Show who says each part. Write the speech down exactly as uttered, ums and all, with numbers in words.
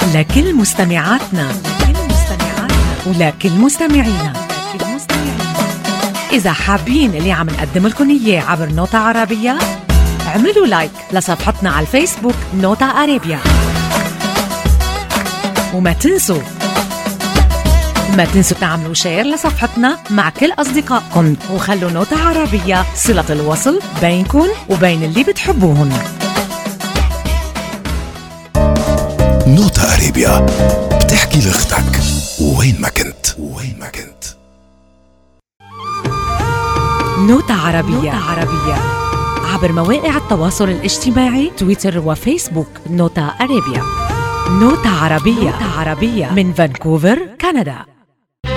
Speaker 1: لكل مستمعاتنا ولكل مستمعينا. إذا حابين اللي عم نقدم لكم إياه عبر نوتة عربية، اعملوا لايك لصفحتنا على الفيسبوك نوتة عربية، وما تنسوا ما تنسوا تعملوا شير لصفحتنا مع كل أصدقائكم، وخلوا نوتة عربية صلة الوصل بينكم وبين اللي بتحبوهن.
Speaker 2: نوتة عربية بتحكي لأختك وين ما كنت وين ما كنت.
Speaker 1: نوتة عربية, نوتة عربية عبر مواقع التواصل الاجتماعي تويتر وفيسبوك. نوتة عربية. نوتة عربية, نوتة عربية من فانكوفر كندا.